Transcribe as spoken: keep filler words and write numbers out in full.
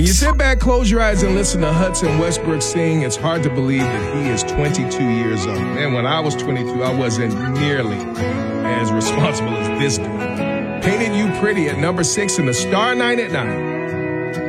You sit back, close your eyes, and listen to Hudson Westbrook sing. It's hard to believe that he is twenty-two years old. Man, when I was twenty-two, I wasn't nearly as responsible as this guy. Painted You Pretty at number six in the Star nine at nine.